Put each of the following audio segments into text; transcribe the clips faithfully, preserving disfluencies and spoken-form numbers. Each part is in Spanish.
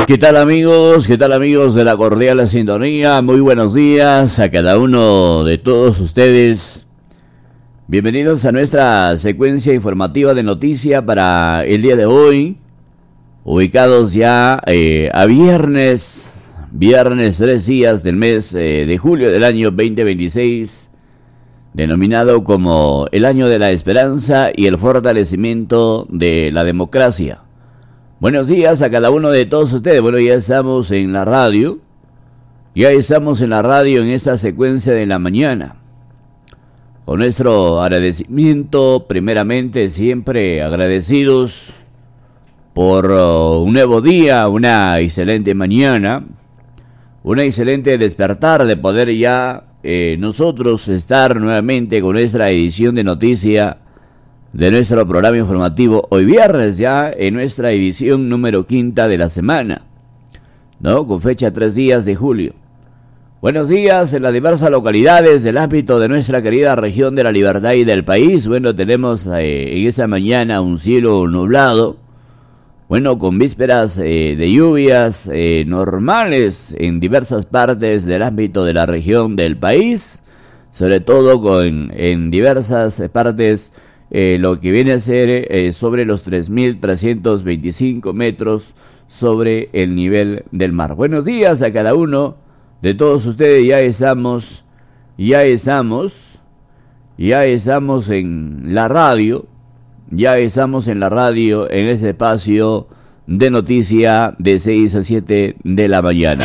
¿Qué tal amigos? ¿Qué tal amigos de la cordial sintonía? Muy buenos días a cada uno de todos ustedes. Bienvenidos a nuestra secuencia informativa de noticia para el día de hoy. Ubicados ya eh, a viernes, viernes tres días del mes eh, de julio del año veinte veintiséis, denominado como el año de la esperanza y el fortalecimiento de la democracia. Buenos días a cada uno de todos ustedes. Bueno, ya estamos en la radio, ya estamos en la radio en esta secuencia de la mañana. Con nuestro agradecimiento, primeramente, siempre agradecidos por uh, un nuevo día, una excelente mañana, una excelente despertar de poder ya eh, nosotros estar nuevamente con nuestra edición de noticia de nuestro programa informativo hoy viernes, ya en nuestra edición número quinta de la semana, ¿no? Con fecha tres días de julio. Buenos días en las diversas localidades del ámbito de nuestra querida región de la Libertad y del país. Bueno, tenemos eh, en esta mañana un cielo nublado, bueno, con vísperas eh, de lluvias eh, normales en diversas partes del ámbito de la región del país, sobre todo con, en diversas partes Eh, lo que viene a ser eh, sobre los tres mil trescientos veinticinco metros sobre el nivel del mar. Buenos días a cada uno de todos ustedes. Ya estamos, ya estamos, ya estamos en la radio, ya estamos en la radio en este espacio de noticia de seis a siete de la mañana.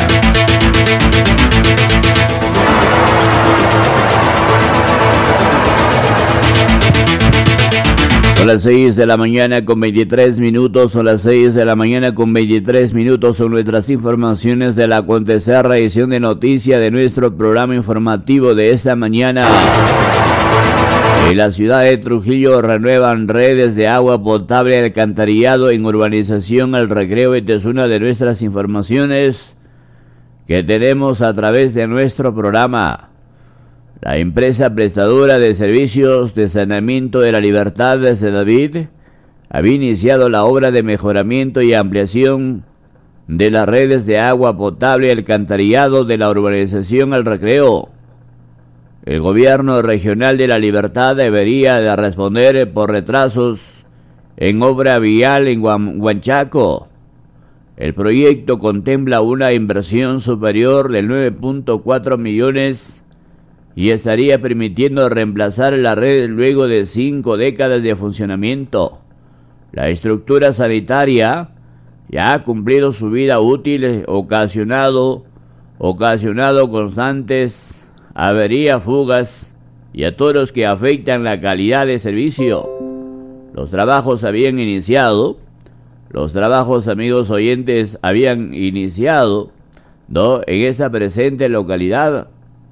Son las seis de la mañana con veintitrés minutos, son las seis de la mañana con veintitrés minutos, son nuestras informaciones de la acontecer edición de noticia de nuestro programa informativo de esta mañana. En la ciudad de Trujillo renuevan redes de agua potable y alcantarillado en urbanización El Recreo. Esta es una de nuestras informaciones que tenemos a través de nuestro programa. La empresa prestadora de servicios de saneamiento de la Libertad de Sedavid había iniciado la obra de mejoramiento y ampliación de las redes de agua potable y alcantarillado de la urbanización El Recreo. El gobierno regional de la Libertad debería de responder por retrasos en obra vial en Huanchaco. El proyecto contempla una inversión superior de nueve punto cuatro millones y estaría permitiendo reemplazar la red luego de cinco décadas de funcionamiento. La estructura sanitaria ya ha cumplido su vida útil, ocasionado, ocasionado constantes averías, fugas y atoros que afectan la calidad de servicio. Los trabajos habían iniciado, los trabajos, amigos oyentes, habían iniciado, ¿no?, en esa presente localidad.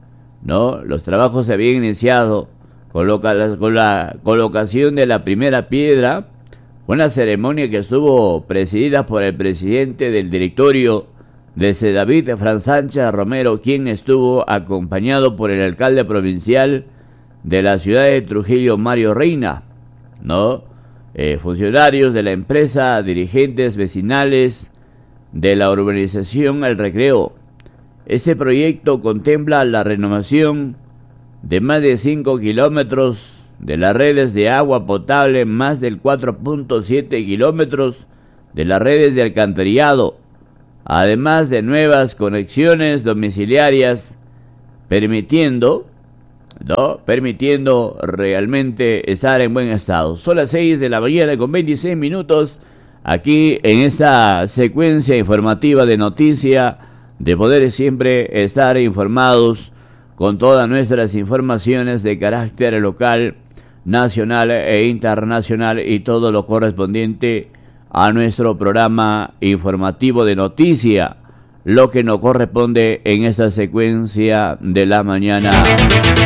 No, los trabajos se habían iniciado con, loca, con la colocación de la primera piedra, una ceremonia que estuvo presidida por el presidente del directorio de Sedavid, Fran Sánchez Romero, quien estuvo acompañado por el alcalde provincial de la ciudad de Trujillo, Mario Reina, ¿no? Eh, funcionarios de la empresa, dirigentes vecinales de la urbanización El Recreo. Este proyecto contempla la renovación de más de cinco kilómetros de las redes de agua potable, más del cuatro punto siete kilómetros de las redes de alcantarillado, además de nuevas conexiones domiciliarias, permitiendo, ¿no?, permitiendo realmente estar en buen estado. Son las seis de la mañana con veintiséis minutos, aquí en esta secuencia informativa de noticia, de poder siempre estar informados con todas nuestras informaciones de carácter local, nacional e internacional y todo lo correspondiente a nuestro programa informativo de noticia, lo que nos corresponde en esta secuencia de la mañana.